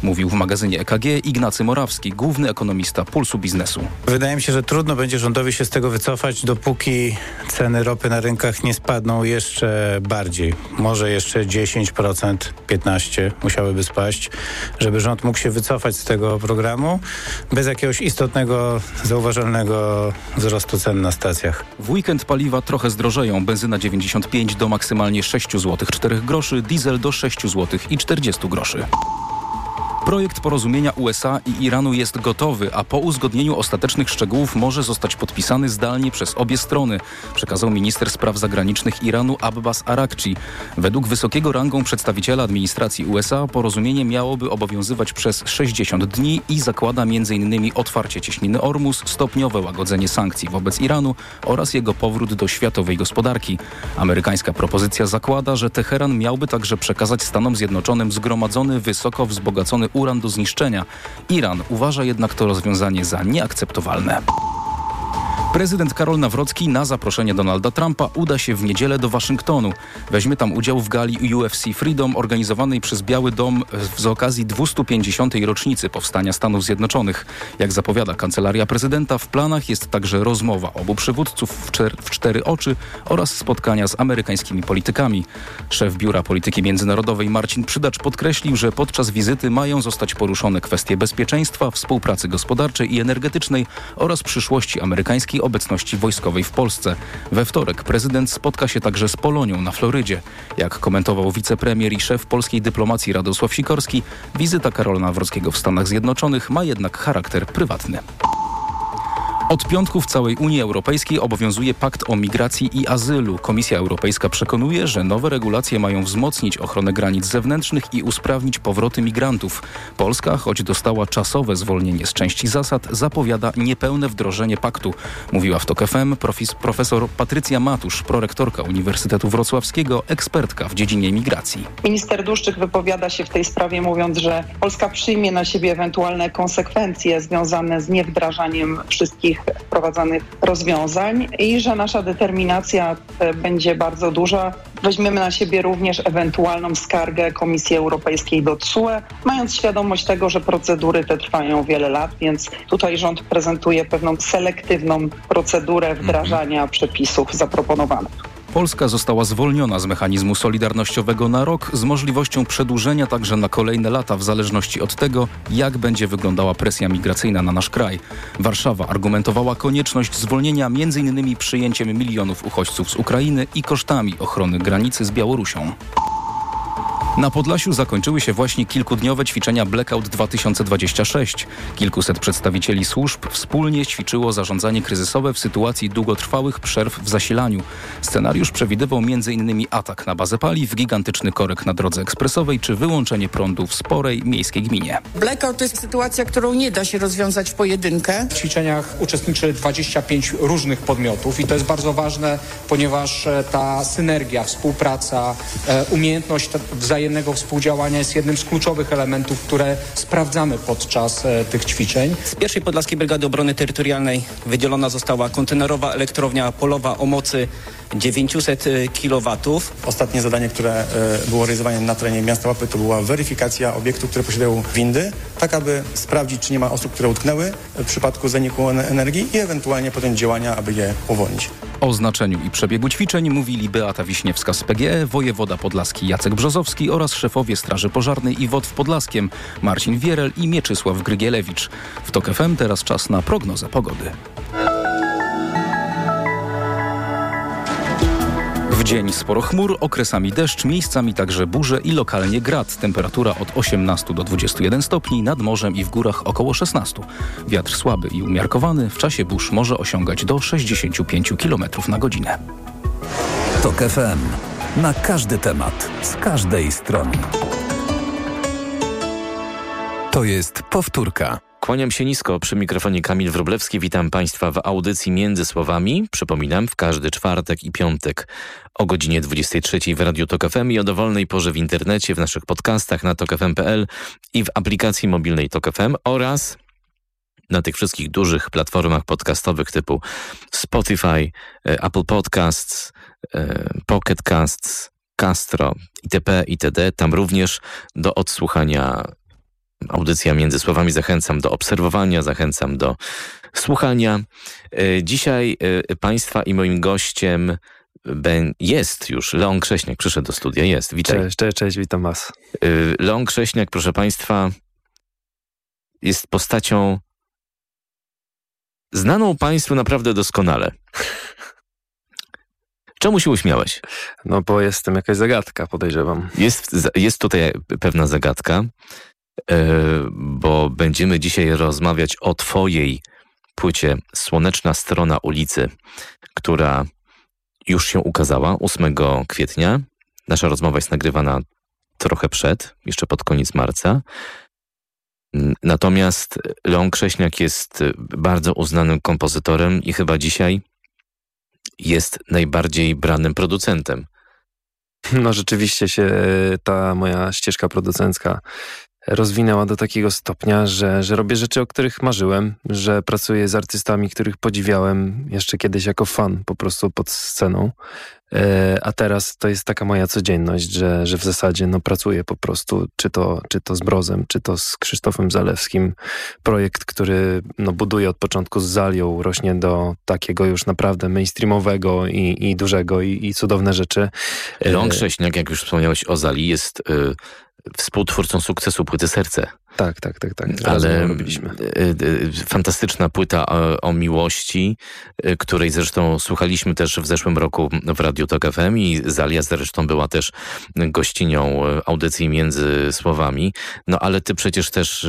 mówił w magazynie EKG Ignacy Morawski, główny ekonomista Pulsu Biznesu. Wydaje mi się, że trudno będzie rządowi się z tego wycofać, dopóki ceny ropy na rynkach nie spadną jeszcze bardziej. Może jeszcze 10%, 15% musiałyby spaść, żeby rząd mógł się wycofać z tego programu bez jakiegoś istotnego, zauważalnego wzrostu cen na stacjach. W weekend paliwa trochę zdrożeją. Benzyna 95 do maksymalnie 6 zł 4 groszy, diesel do 6 zł i 40 groszy. Projekt porozumienia USA i Iranu jest gotowy, a po uzgodnieniu ostatecznych szczegółów może zostać podpisany zdalnie przez obie strony, przekazał minister spraw zagranicznych Iranu Abbas Araghchi. Według wysokiego rangą przedstawiciela administracji USA porozumienie miałoby obowiązywać przez 60 dni i zakłada m.in. otwarcie cieśniny Ormus, stopniowe łagodzenie sankcji wobec Iranu oraz jego powrót do światowej gospodarki. Amerykańska propozycja zakłada, że Teheran miałby także przekazać Stanom Zjednoczonym zgromadzony, wysoko wzbogacony uran do zniszczenia. Iran uważa jednak to rozwiązanie za nieakceptowalne. Prezydent Karol Nawrocki na zaproszenie Donalda Trumpa uda się w niedzielę do Waszyngtonu. Weźmie tam udział w gali UFC Freedom organizowanej przez Biały Dom z okazji 250. rocznicy powstania Stanów Zjednoczonych. Jak zapowiada Kancelaria Prezydenta, w planach jest także rozmowa obu przywódców w cztery oczy oraz spotkania z amerykańskimi politykami. Szef Biura Polityki Międzynarodowej Marcin Przydacz podkreślił, że podczas wizyty mają zostać poruszone kwestie bezpieczeństwa, współpracy gospodarczej i energetycznej oraz przyszłości amerykańskiej obecności wojskowej w Polsce. We wtorek prezydent spotka się także z Polonią na Florydzie. Jak komentował wicepremier i szef polskiej dyplomacji Radosław Sikorski, wizyta Karola Nawrockiego w Stanach Zjednoczonych ma jednak charakter prywatny. Od piątku w całej Unii Europejskiej obowiązuje pakt o migracji i azylu. Komisja Europejska przekonuje, że nowe regulacje mają wzmocnić ochronę granic zewnętrznych i usprawnić powroty migrantów. Polska, choć dostała czasowe zwolnienie z części zasad, zapowiada niepełne wdrożenie paktu. Mówiła w TOK FM profesor Patrycja Matusz, prorektorka Uniwersytetu Wrocławskiego, ekspertka w dziedzinie migracji. Minister Dłuszczyk wypowiada się w tej sprawie, mówiąc, że Polska przyjmie na siebie ewentualne konsekwencje związane z niewdrażaniem wszystkich wprowadzanych rozwiązań i że nasza determinacja będzie bardzo duża. Weźmiemy na siebie również ewentualną skargę Komisji Europejskiej do TSUE, mając świadomość tego, że procedury te trwają wiele lat, więc tutaj rząd prezentuje pewną selektywną procedurę wdrażania przepisów zaproponowanych. Polska została zwolniona z mechanizmu solidarnościowego na rok z możliwością przedłużenia także na kolejne lata w zależności od tego, jak będzie wyglądała presja migracyjna na nasz kraj. Warszawa argumentowała konieczność zwolnienia m.in. przyjęciem milionów uchodźców z Ukrainy i kosztami ochrony granicy z Białorusią. Na Podlasiu zakończyły się właśnie kilkudniowe ćwiczenia Blackout 2026. Kilkuset przedstawicieli służb wspólnie ćwiczyło zarządzanie kryzysowe w sytuacji długotrwałych przerw w zasilaniu. Scenariusz przewidywał m.in. atak na bazę paliw, gigantyczny korek na drodze ekspresowej czy wyłączenie prądu w sporej miejskiej gminie. Blackout to jest sytuacja, którą nie da się rozwiązać w pojedynkę. W ćwiczeniach uczestniczy 25 różnych podmiotów i to jest bardzo ważne, ponieważ ta synergia, współpraca, umiejętność wzajemnego współdziałania jest jednym z kluczowych elementów, które sprawdzamy podczas tych ćwiczeń. Z pierwszej Podlaskiej Brygady Obrony Terytorialnej wydzielona została kontenerowa elektrownia polowa o mocy 900 kW. Ostatnie zadanie, które było realizowane na terenie miasta Łapy, to była weryfikacja obiektów, które posiadają windy, tak aby sprawdzić, czy nie ma osób, które utknęły w przypadku zaniku energii i ewentualnie podjąć działania, aby je uwolnić. O znaczeniu i przebiegu ćwiczeń mówili Beata Wiśniewska z PGE, wojewoda podlaski Jacek Brzozowski oraz szefowie Straży Pożarnej i WOT w Podlaskiem Marcin Wierel i Mieczysław Grygielewicz. W TOK FM teraz czas na prognozę pogody. W dzień sporo chmur, okresami deszcz, miejscami także burze i lokalnie grad. Temperatura od 18 do 21 stopni, nad morzem i w górach około 16. Wiatr słaby i umiarkowany, w czasie burz może osiągać do 65 km na godzinę. TOK FM. Na każdy temat, z każdej strony. To jest powtórka. Kłaniam się nisko, przy mikrofonie Kamil Wróblewski. Witam Państwa w audycji Między Słowami. Przypominam, w każdy czwartek i piątek o godzinie 23 w Radiu TOK FM i o dowolnej porze w internecie, w naszych podcastach na tokfm.pl i w aplikacji mobilnej TOK FM oraz na tych wszystkich dużych platformach podcastowych typu Spotify, Apple Podcasts, Pocket Casts, Castro, itp., itd. Tam również do odsłuchania Audycja Między Słowami. Zachęcam do obserwowania, zachęcam do słuchania. Dzisiaj Państwa i moim gościem jest już Leon Krześniak. Przyszedł do studia. Jest. Witaj. Cześć, witam Was. Leon Krześniak, proszę Państwa, jest postacią znaną Państwu naprawdę doskonale. Czemu się uśmiałeś? No bo jestem jakaś zagadka, podejrzewam. Jest tutaj pewna zagadka, bo będziemy dzisiaj rozmawiać o Twojej płycie Słoneczna Strona Ulicy, która już się ukazała 8 kwietnia. Nasza rozmowa jest nagrywana trochę jeszcze pod koniec marca. Natomiast Leon Krześniak jest bardzo uznanym kompozytorem i chyba dzisiaj jest najbardziej branym producentem. No rzeczywiście się ta moja ścieżka producencka rozwinęła do takiego stopnia, że robię rzeczy, o których marzyłem, że pracuję z artystami, których podziwiałem jeszcze kiedyś jako fan po prostu pod sceną. A teraz to jest taka moja codzienność, że w zasadzie pracuję po prostu, czy to z Brozem, czy to z Krzysztofem Zalewskim. Projekt, który buduje od początku z Zalią, rośnie do takiego już naprawdę mainstreamowego i dużego i cudowne rzeczy. Leon Krześniak, jak już wspomniałeś o Zali, jest współtwórcą sukcesu płyty Serce. Tak. Ale fantastyczna płyta o miłości, której zresztą słuchaliśmy też w zeszłym roku w Radiu Tok FM i Zalia zresztą była też gościnią audycji Między Słowami. No ale ty przecież też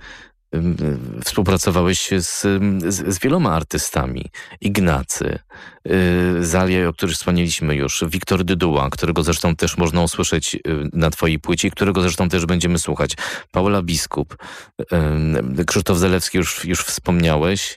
współpracowałeś z wieloma artystami. Ignacy, Zalia, o których wspomnieliśmy już, Wiktor Dyduła, którego zresztą też można usłyszeć na twojej płycie, którego zresztą też będziemy słuchać. Paula Biskup, Krzysztof Zalewski już wspomniałeś,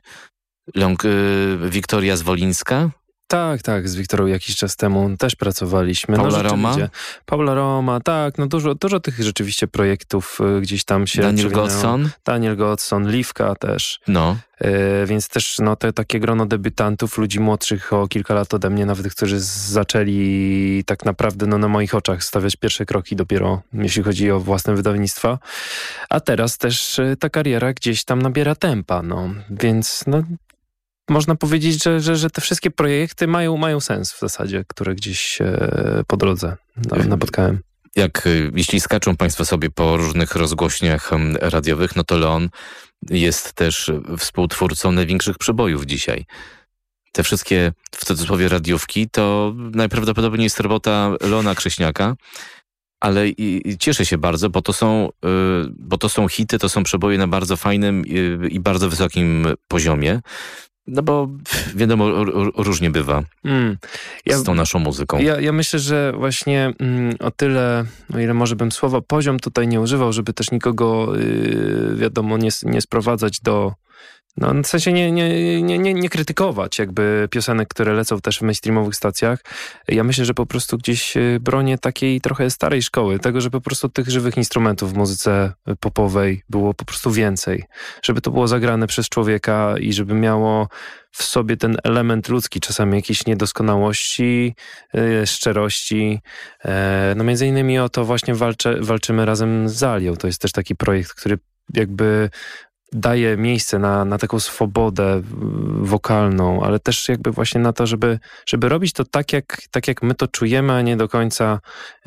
Wiktoria Zwolińska. Tak, z Wiktorą jakiś czas temu też pracowaliśmy. Paula Roma? Paula Roma, tak, dużo tych rzeczywiście projektów gdzieś tam się... Daniel Godson, Liwka też. Więc też te takie grono debiutantów, ludzi młodszych o kilka lat ode mnie, nawet którzy zaczęli tak naprawdę na moich oczach stawiać pierwsze kroki dopiero, jeśli chodzi o własne wydawnictwa. A teraz też ta kariera gdzieś tam nabiera tempa, więc można powiedzieć, że te wszystkie projekty mają sens w zasadzie, które gdzieś po drodze napotkałem. Jeśli skaczą Państwo sobie po różnych rozgłośniach radiowych, to Leon jest też współtwórcą największych przebojów dzisiaj. Te wszystkie, w cudzysłowie, radiówki, to najprawdopodobniej jest robota Leona Krześniaka, ale cieszę się bardzo, bo to są hity, to są przeboje na bardzo fajnym i bardzo wysokim poziomie. Bo wiadomo, różnie bywa z tą naszą muzyką. Ja myślę, że właśnie o tyle, o ile może bym słowa poziom tutaj nie używał, żeby też nikogo, wiadomo, nie sprowadzać do... w sensie nie krytykować jakby piosenek, które lecą też w mainstreamowych stacjach. Ja myślę, że po prostu gdzieś bronię takiej trochę starej szkoły, tego, że po prostu tych żywych instrumentów w muzyce popowej było po prostu więcej. Żeby to było zagrane przez człowieka i żeby miało w sobie ten element ludzki, czasami jakiejś niedoskonałości, szczerości. Między innymi o to właśnie walczymy razem z Zalią. To jest też taki projekt, który jakby daje miejsce na taką swobodę wokalną, ale też jakby właśnie na to, żeby robić to tak jak my to czujemy, a nie do końca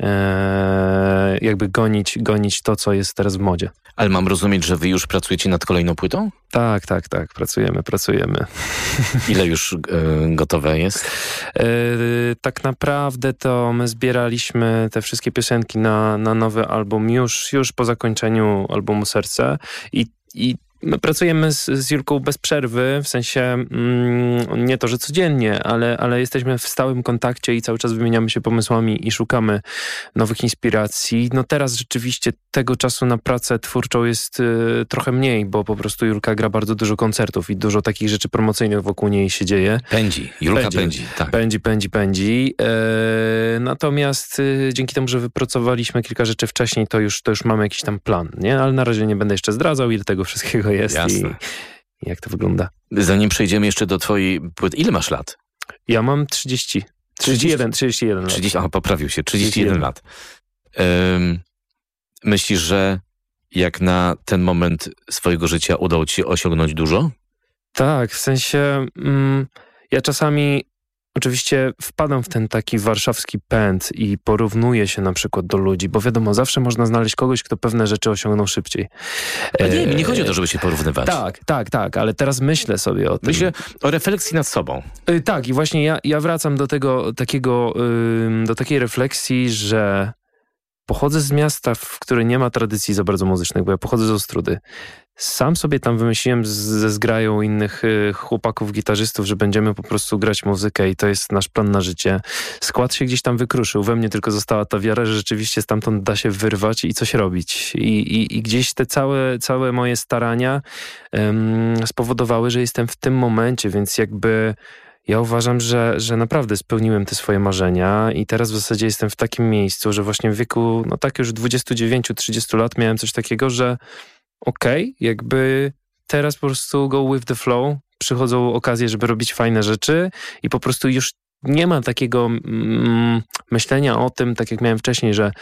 jakby gonić to, co jest teraz w modzie. Ale mam rozumieć, że wy już pracujecie nad kolejną płytą? Tak. Pracujemy. Ile już gotowe jest? Tak naprawdę to my zbieraliśmy te wszystkie piosenki na nowy album już po zakończeniu albumu Serce i my pracujemy z Julką bez przerwy, w sensie nie to, że codziennie, ale jesteśmy w stałym kontakcie i cały czas wymieniamy się pomysłami i szukamy nowych inspiracji. Teraz rzeczywiście tego czasu na pracę twórczą jest trochę mniej, bo po prostu Julka gra bardzo dużo koncertów i dużo takich rzeczy promocyjnych wokół niej się dzieje. Julka pędzi. Tak. Pędzi. Natomiast dzięki temu, że wypracowaliśmy kilka rzeczy wcześniej, to już mamy jakiś tam plan, nie? Ale na razie nie będę jeszcze zdradzał, ile tego wszystkiego jest. Jasne. I jak to wygląda. Zanim przejdziemy jeszcze do twojej płyty, ile masz lat? Ja mam 31 lat. Poprawił się, 31 lat. Myślisz, że jak na ten moment swojego życia udało ci się osiągnąć dużo? Tak, w sensie ja czasami oczywiście wpadam w ten taki warszawski pęd i porównuję się na przykład do ludzi, bo wiadomo, zawsze można znaleźć kogoś, kto pewne rzeczy osiągnął szybciej. Nie, mi nie chodzi o to, żeby się porównywać. Tak, ale teraz myślę sobie o tym. Myślę o refleksji nad sobą. Tak, i właśnie ja wracam do tego do takiej refleksji, że pochodzę z miasta, w którym nie ma tradycji za bardzo muzycznych, bo ja pochodzę z Ostródy. Sam sobie tam wymyśliłem ze zgrają innych chłopaków, gitarzystów, że będziemy po prostu grać muzykę i to jest nasz plan na życie. Skład się gdzieś tam wykruszył. We mnie tylko została ta wiara, że rzeczywiście stamtąd da się wyrwać i coś robić. I gdzieś te całe moje starania spowodowały, że jestem w tym momencie, więc jakby ja uważam, że naprawdę spełniłem te swoje marzenia i teraz w zasadzie jestem w takim miejscu, że właśnie w wieku, no tak już 29-30 lat miałem coś takiego, że jakby teraz po prostu go with the flow, przychodzą okazje, żeby robić fajne rzeczy i po prostu już nie ma takiego myślenia o tym, tak jak miałem wcześniej, że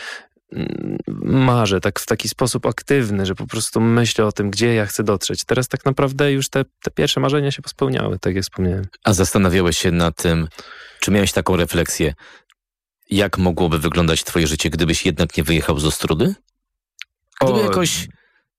marzę tak w taki sposób aktywny, że po prostu myślę o tym, gdzie ja chcę dotrzeć. Teraz tak naprawdę już te pierwsze marzenia się pospełniały, tak jak wspomniałem. A zastanawiałeś się nad tym, czy miałeś taką refleksję, jak mogłoby wyglądać twoje życie, gdybyś jednak nie wyjechał z Ostródy? Gdyby jakoś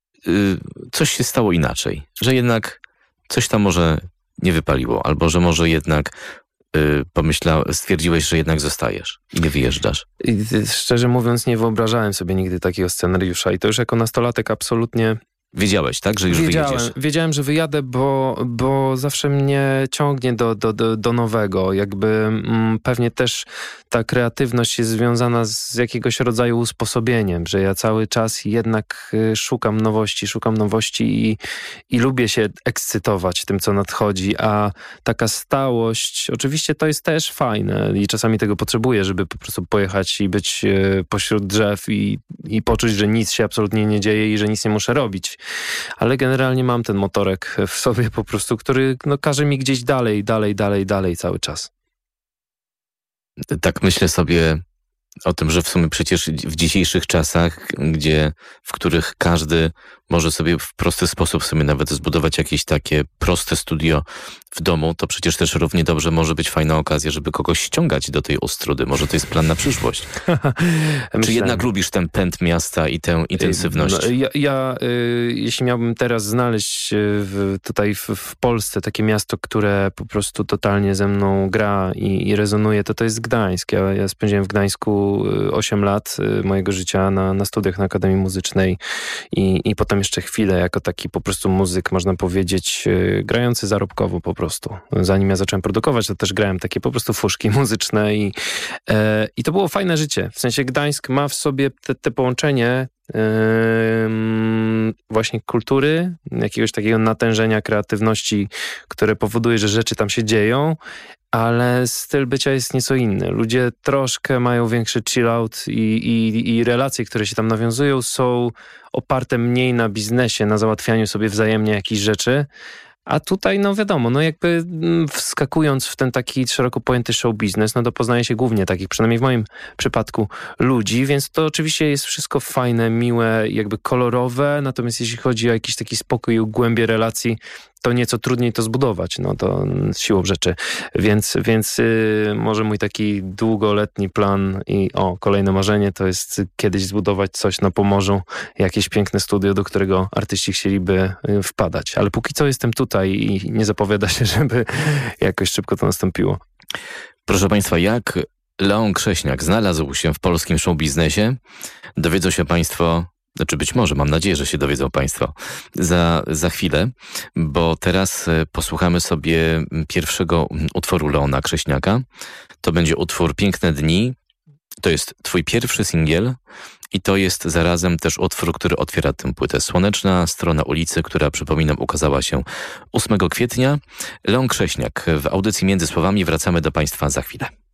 coś się stało inaczej, że coś tam może nie wypaliło, albo że może jednak stwierdziłeś, że jednak zostajesz i nie wyjeżdżasz. I szczerze mówiąc, nie wyobrażałem sobie nigdy takiego scenariusza i to już jako nastolatek absolutnie... Wiedziałeś, tak? Że już wyjedziesz? Wiedziałem, że wyjadę, bo zawsze mnie ciągnie do nowego. Jakby pewnie też ta kreatywność jest związana z jakiegoś rodzaju usposobieniem, że ja cały czas jednak szukam nowości i lubię się ekscytować tym, co nadchodzi, a taka stałość, oczywiście to jest też fajne i czasami tego potrzebuję, żeby po prostu pojechać i być pośród drzew i poczuć, że nic się absolutnie nie dzieje i że nic nie muszę robić. Ale generalnie mam ten motorek w sobie po prostu, który każe mi gdzieś dalej cały czas. Tak myślę sobie o tym, że w sumie przecież w dzisiejszych czasach, w których każdy może sobie w prosty sposób sobie nawet zbudować jakieś takie proste studio w domu, to przecież też równie dobrze może być fajna okazja, żeby kogoś ściągać do tej Ostródy. Może to jest plan na przyszłość. Czy jednak lubisz ten pęd miasta i tę intensywność? Jeśli miałbym teraz znaleźć tutaj w Polsce takie miasto, które po prostu totalnie ze mną gra i rezonuje, to jest Gdańsk. Ja spędziłem w Gdańsku 8 lat mojego życia na studiach na Akademii Muzycznej i potem jeszcze chwilę jako taki po prostu muzyk, można powiedzieć, grający zarobkowo po prostu. Zanim ja zacząłem produkować, to też grałem takie po prostu fuszki muzyczne i to było fajne życie. W sensie Gdańsk ma w sobie te połączenie właśnie kultury, jakiegoś takiego natężenia kreatywności, które powoduje, że rzeczy tam się dzieją, ale styl bycia jest nieco inny. Ludzie troszkę mają większy chill-out i relacje, które się tam nawiązują, są oparte mniej na biznesie, na załatwianiu sobie wzajemnie jakichś rzeczy. A tutaj, wiadomo, jakby wskakując w ten taki szeroko pojęty show biznes, to poznaje się głównie takich, przynajmniej w moim przypadku, ludzi, więc to oczywiście jest wszystko fajne, miłe, jakby kolorowe, natomiast jeśli chodzi o jakiś taki spokój i głębię relacji, to nieco trudniej to zbudować, to siłą rzeczy. Więc może mój taki długoletni plan i kolejne marzenie to jest kiedyś zbudować coś na Pomorzu, jakieś piękne studio, do którego artyści chcieliby wpadać. Ale póki co jestem tutaj i nie zapowiada się, żeby jakoś szybko to nastąpiło. Proszę Państwa, jak Leon Krześniak znalazł się w polskim showbiznesie, dowiedzą się Państwo, być może, mam nadzieję, że się dowiedzą Państwo za chwilę, bo teraz posłuchamy sobie pierwszego utworu Leona Krześniaka. To będzie utwór Piękne dni. To jest Twój pierwszy singiel i to jest zarazem też utwór, który otwiera tę płytę. Słoneczna strona ulicy, która, przypominam, ukazała się 8 kwietnia. Leon Krześniak w audycji Między Słowami. Wracamy do Państwa za chwilę.